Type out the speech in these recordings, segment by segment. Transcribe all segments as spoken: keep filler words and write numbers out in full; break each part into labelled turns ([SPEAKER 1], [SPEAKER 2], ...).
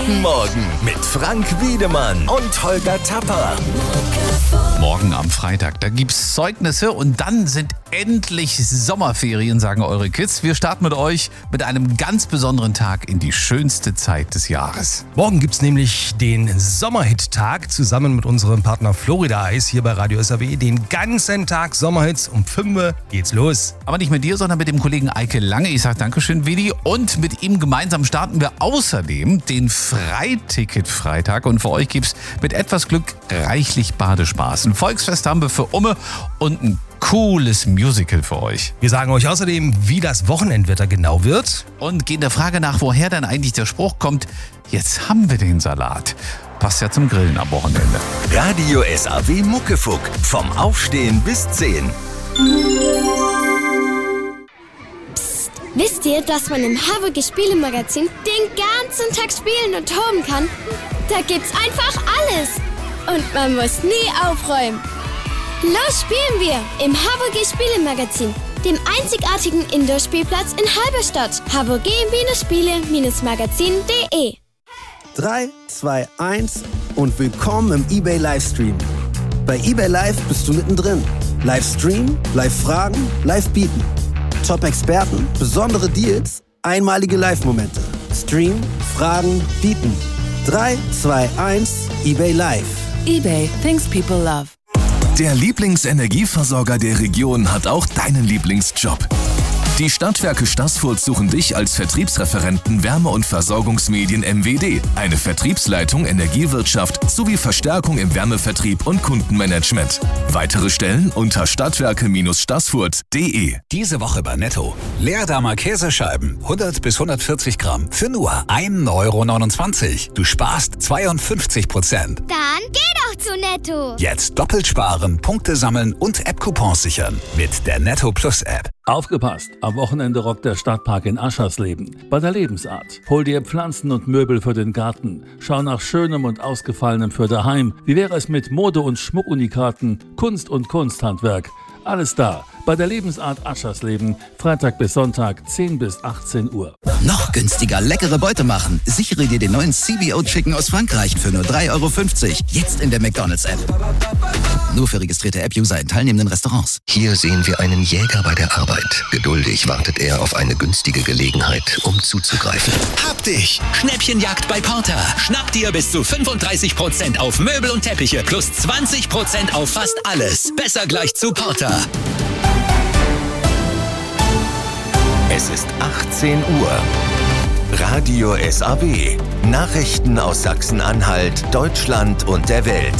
[SPEAKER 1] Guten Morgen mit Frank Wiedemann und Holger Tapper.
[SPEAKER 2] Morgen am Freitag, da gibt's Zeugnisse und dann sind endlich Sommerferien, sagen eure Kids. Wir starten mit euch mit einem ganz besonderen Tag in die schönste Zeit des Jahres.
[SPEAKER 3] Morgen gibt's nämlich den Sommerhit-Tag zusammen mit unserem Partner Florida Eis hier bei Radio S A W. Den ganzen Tag Sommerhits, um fünf Uhr geht's los.
[SPEAKER 2] Aber nicht mit dir, sondern mit dem Kollegen Eike Lange. Ich sag Dankeschön, Vidi. Und mit ihm gemeinsam starten wir außerdem den Freiticket-Freitag. Und für euch gibt's mit etwas Glück reichlich Badespaß. Ein Volksfest haben wir für Umme und ein cooles Musical für euch.
[SPEAKER 3] Wir sagen euch außerdem, wie das Wochenendwetter genau wird.
[SPEAKER 2] Und gehen der Frage nach, woher dann eigentlich der Spruch kommt, jetzt haben wir den Salat. Passt ja zum Grillen am Wochenende.
[SPEAKER 1] Radio S A W Muckefuck. Vom Aufstehen bis zehn.
[SPEAKER 4] Psst, wisst ihr, dass man im Haverge Spielemagazin den ganzen Tag spielen und toben kann? Da gibt's einfach alles. Und man muss nie aufräumen. Los spielen wir im Haverge Spielemagazin, dem einzigartigen Indoor-Spielplatz in Halberstadt. haverge Spiele Magazin punkt de
[SPEAKER 5] drei, zwei, eins und willkommen im eBay Livestream. Bei eBay Live bist du mittendrin. Livestream, Live-Fragen, Live-Bieten. Top-Experten, besondere Deals, einmalige Live-Momente. Stream, Fragen, Bieten. drei, zwei, eins, eBay Live.
[SPEAKER 6] eBay, things people love.
[SPEAKER 7] Der Lieblingsenergieversorger der Region hat auch deinen Lieblingsjob. Die Stadtwerke Staßfurt suchen dich als Vertriebsreferenten Wärme- und Versorgungsmedien M W D, eine Vertriebsleitung Energiewirtschaft sowie Verstärkung im Wärmevertrieb und Kundenmanagement. Weitere Stellen unter stadtwerke Staßfurt punkt de.
[SPEAKER 8] Diese Woche bei Netto. Leerdammer Käsescheiben, hundert bis hundertvierzig Gramm, für nur ein Euro neunundzwanzig. Du sparst zweiundfünfzig Prozent.
[SPEAKER 4] Dann geh doch zu Netto.
[SPEAKER 8] Jetzt doppelt sparen, Punkte sammeln und App-Coupons sichern mit der Netto Plus App.
[SPEAKER 9] Aufgepasst! Am Wochenende rockt der Stadtpark in Aschersleben. Bei der Lebensart. Hol dir Pflanzen und Möbel für den Garten. Schau nach Schönem und Ausgefallenem für daheim. Wie wäre es mit Mode- und Schmuckunikaten, Kunst und Kunsthandwerk? Alles da. Bei der Lebensart Aschersleben. Freitag bis Sonntag, zehn bis achtzehn Uhr.
[SPEAKER 10] Noch günstiger leckere Beute machen. Sichere dir den neuen C B O Chicken aus Frankreich für nur drei Euro fünfzig. Jetzt in der McDonald's-App. Nur für registrierte App-User in teilnehmenden Restaurants.
[SPEAKER 11] Hier sehen wir einen Jäger bei der Arbeit. Geduldig wartet er auf eine günstige Gelegenheit, um zuzugreifen.
[SPEAKER 12] Hab dich! Schnäppchenjagd bei Porter. Schnapp dir bis zu fünfunddreißig Prozent auf Möbel und Teppiche plus zwanzig Prozent auf fast alles. Besser gleich zu Porter.
[SPEAKER 1] Es ist achtzehn Uhr. Radio S A W. Nachrichten aus Sachsen-Anhalt, Deutschland und der Welt.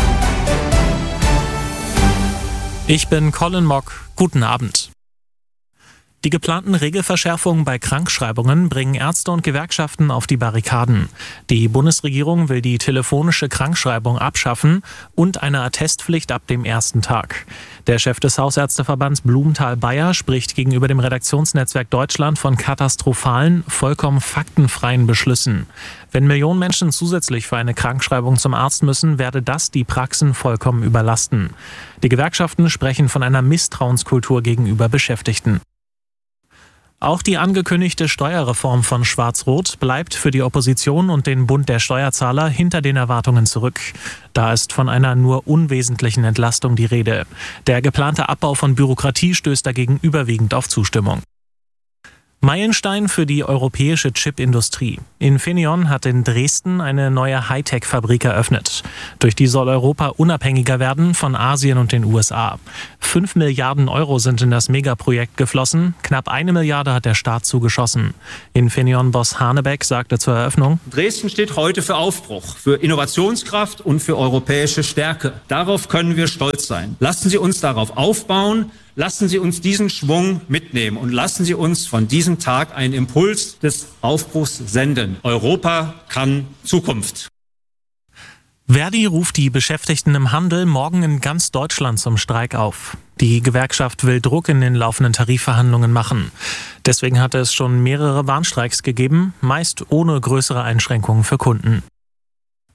[SPEAKER 13] Ich bin Colin Mock. Guten Abend. Die geplanten Regelverschärfungen bei Krankschreibungen bringen Ärzte und Gewerkschaften auf die Barrikaden. Die Bundesregierung will die telefonische Krankschreibung abschaffen und eine Attestpflicht ab dem ersten Tag. Der Chef des Hausärzteverbands Blumenthal-Bayer spricht gegenüber dem Redaktionsnetzwerk Deutschland von katastrophalen, vollkommen faktenfreien Beschlüssen. Wenn Millionen Menschen zusätzlich für eine Krankschreibung zum Arzt müssen, werde das die Praxen vollkommen überlasten. Die Gewerkschaften sprechen von einer Misstrauenskultur gegenüber Beschäftigten. Auch die angekündigte Steuerreform von Schwarz-Rot bleibt für die Opposition und den Bund der Steuerzahler hinter den Erwartungen zurück. Da ist von einer nur unwesentlichen Entlastung die Rede. Der geplante Abbau von Bürokratie stößt dagegen überwiegend auf Zustimmung. Meilenstein für die europäische Chipindustrie. Infineon hat in Dresden eine neue Hightech-Fabrik eröffnet. Durch die soll Europa unabhängiger werden von Asien und den U S A. Fünf Milliarden Euro sind in das Megaprojekt geflossen. Knapp eine Milliarde hat der Staat zugeschossen. Infineon-Boss Hanebeck sagte zur Eröffnung:
[SPEAKER 14] Dresden steht heute für Aufbruch, für Innovationskraft und für europäische Stärke. Darauf können wir stolz sein. Lassen Sie uns darauf aufbauen. Lassen Sie uns diesen Schwung mitnehmen und lassen Sie uns von diesem Tag einen Impuls des Aufbruchs senden. Europa kann Zukunft.
[SPEAKER 13] Verdi ruft die Beschäftigten im Handel morgen in ganz Deutschland zum Streik auf. Die Gewerkschaft will Druck in den laufenden Tarifverhandlungen machen. Deswegen hatte es schon mehrere Warnstreiks gegeben, meist ohne größere Einschränkungen für Kunden.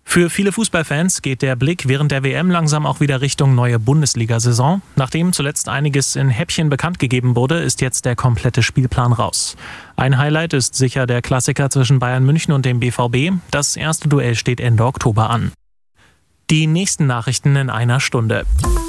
[SPEAKER 13] Für viele Fußballfans geht der Blick während der W M langsam auch wieder Richtung neue Bundesliga-Saison. Nachdem zuletzt einiges in Häppchen bekannt gegeben wurde, ist jetzt der komplette Spielplan raus. Ein Highlight ist sicher der Klassiker zwischen Bayern München und dem B V B. Das erste Duell steht Ende Oktober an. Die nächsten Nachrichten in einer Stunde.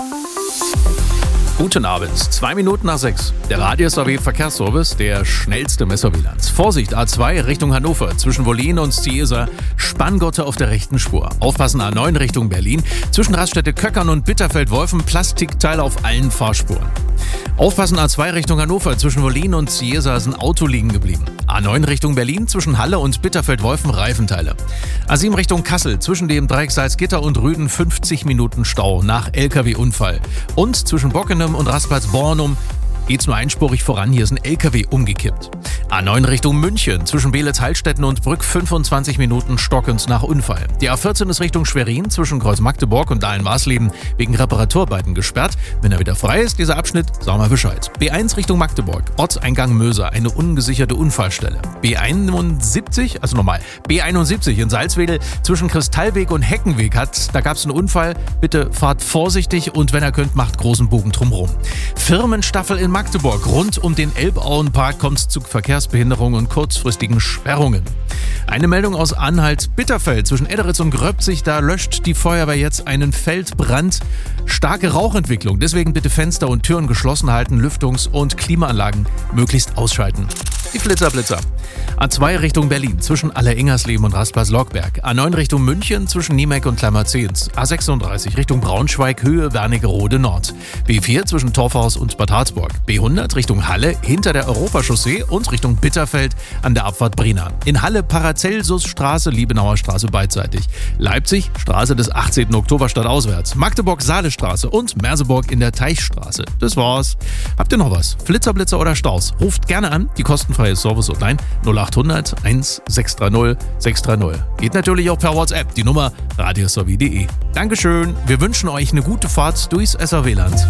[SPEAKER 2] Guten Abend, zwei Minuten nach sechs. Der Radio S A W Verkehrsservice, der schnellste Messerbilanz. Vorsicht, A zwei Richtung Hannover, zwischen Wollin und Ciesa, Spanngurte auf der rechten Spur. Aufpassen, A neun Richtung Berlin, zwischen Raststätte Köckern und Bitterfeld-Wolfen, Plastikteile auf allen Fahrspuren. Aufpassen, A zwei Richtung Hannover, zwischen Wollin und Ciesa ist ein Auto liegen geblieben. A neun Richtung Berlin, zwischen Halle und Bitterfeld-Wolfen, Reifenteile. A sieben Richtung Kassel, zwischen dem Dreieck Salzgitter und Rüden fünfzig Minuten Stau nach L K W-Unfall. Und zwischen Bockenem und Rastplatz-Bornum geht's nur einspurig voran, hier ist ein L K W umgekippt. A neun Richtung München, zwischen Beelitz-Heilstätten und Brück fünfundzwanzig Minuten stockend nach Unfall. Die A vierzehn ist Richtung Schwerin, zwischen Kreuz Magdeburg und Dahlen-Marsleben wegen Reparaturarbeiten gesperrt. Wenn er wieder frei ist, dieser Abschnitt, sag mal Bescheid. B eins Richtung Magdeburg, Ortseingang Möser, eine ungesicherte Unfallstelle. B einundsiebzig, also nochmal, B einundsiebzig in Salzwedel, zwischen Kristallweg und Heckenweg hat, da gab's einen Unfall. Bitte fahrt vorsichtig und wenn ihr könnt, macht großen Bogen drumherum. Firmenstaffel in Magdeburg, rund um den Elbauenpark kommt es zu Verkehrsbehinderungen und kurzfristigen Sperrungen. Eine Meldung aus Anhalt-Bitterfeld zwischen Ederitz und Gröbzig, da löscht die Feuerwehr jetzt einen Feldbrand. Starke Rauchentwicklung, deswegen bitte Fenster und Türen geschlossen halten, Lüftungs- und Klimaanlagen möglichst ausschalten. Die Flitzerblitzer. A zwei Richtung Berlin, zwischen Aller-Ingersleben und Rastplatz-Lockberg. A neun Richtung München, zwischen Niemeck und Klammerzehns. A sechsunddreißig Richtung Braunschweig, Höhe Wernigerode Nord. B vier zwischen Torfhaus und Bad Harzburg. B hundert Richtung Halle, hinter der Europachaussee und Richtung Bitterfeld an der Abfahrt Brena. In Halle Paracelsusstraße, Liebenauer Straße beidseitig. Leipzig, Straße des achtzehnten Oktober stadtauswärts. Magdeburg Saalestraße und Merseburg in der Teichstraße. Das war's. Habt ihr noch was? Flitzerblitzer oder Staus? Ruft gerne an, die kostenfreie Service-Hotline null achthundert eins sechs drei null sechs drei null. Geht natürlich auch per WhatsApp, die Nummer radio s a w punkt d e. Dankeschön, wir wünschen euch eine gute Fahrt durchs S A W-Land.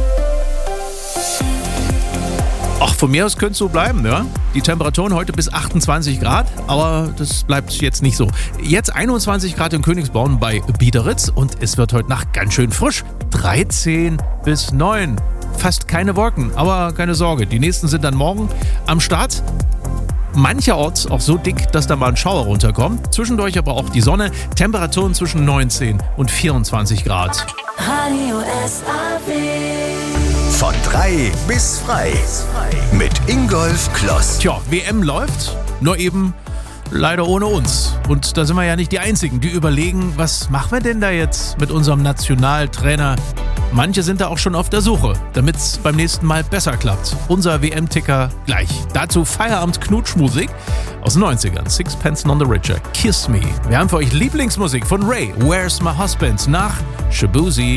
[SPEAKER 2] Ach, von mir aus könnte es so bleiben, ja? Die Temperaturen heute bis achtundzwanzig Grad, aber das bleibt jetzt nicht so. Jetzt einundzwanzig Grad in Königsborn bei Biederitz und es wird heute Nacht ganz schön frisch. dreizehn bis neun. Fast keine Wolken, aber keine Sorge, die nächsten sind dann morgen am Start. Mancherorts auch so dick, dass da mal ein Schauer runterkommt. Zwischendurch aber auch die Sonne. Temperaturen zwischen neunzehn und vierundzwanzig Grad.
[SPEAKER 15] Radio S A W.
[SPEAKER 1] Von drei bis frei. Mit Ingolf Kloss.
[SPEAKER 2] Tja, W M läuft, nur eben leider ohne uns. Und da sind wir ja nicht die Einzigen, die überlegen, was machen wir denn da jetzt mit unserem Nationaltrainer? Manche sind da auch schon auf der Suche, damit es beim nächsten Mal besser klappt. Unser W M-Ticker gleich. Dazu Feierabend-Knutschmusik aus den neunzigern. Sixpence None the Richer, Kiss Me. Wir haben für euch Lieblingsmusik von Ray, Where's My Husband, nach Shabuzi.